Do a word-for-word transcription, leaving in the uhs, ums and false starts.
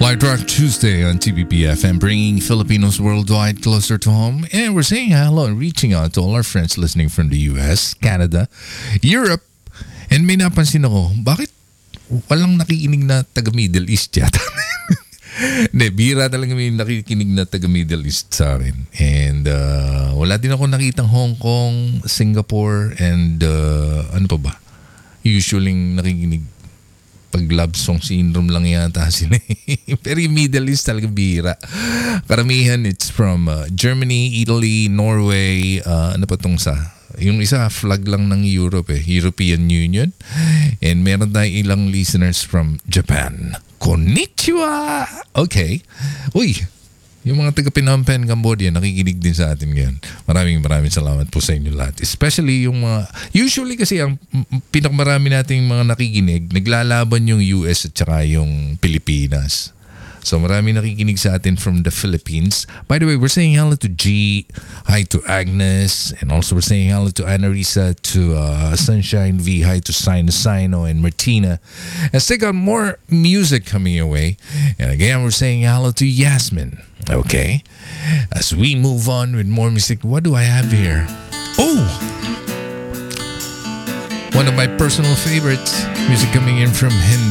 White Rock Tuesday on T B P F M, bringing Filipinos worldwide closer to home. And we're saying hello and reaching out to all our friends listening from the U S, Canada, Europe. And may napansin ako, bakit walang nakikinig na taga-Middle East yata? Hindi, bira talaga may nakikinig na taga-Middle East sa akin. And uh, wala din ako nakitang Hong Kong, Singapore, and uh, ano pa ba? Usually nakikinig pag love song syndrome lang yata sila. Pero yung Middle East talaga bira. Karamihan it's from uh, Germany, Italy, Norway, uh, ano pa tong sa? Yung isa flag lang ng Europe eh, European Union. And meron tayong ilang listeners from Japan. Konnichiwa! Okay. Uy, yung mga taga Phnom Penh, Cambodia, nakikinig din sa atin ngayon. Maraming maraming salamat po sa inyo lahat. Especially yung mga, usually kasi ang pinakamarami nating mga nakikinig, naglalaban yung U S at saka yung Pilipinas. So marami nakikinig sa atin from the Philippines. By the way, we're saying hello to G, hi to Agnes, and also we're saying hello to Annarisa, to uh, Sunshine V, hi to Sino Sino and Martina. And still got more music coming your way. And again, we're saying hello to Yasmin. Okay, as we move on with more music, what do I have here? Oh, one of my personal favorites, music coming in from Hind.